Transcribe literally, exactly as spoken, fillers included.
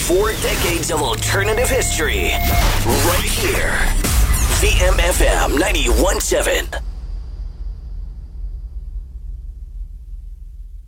Four decades of alternative history. Right here. V M F M ninety-one point seven.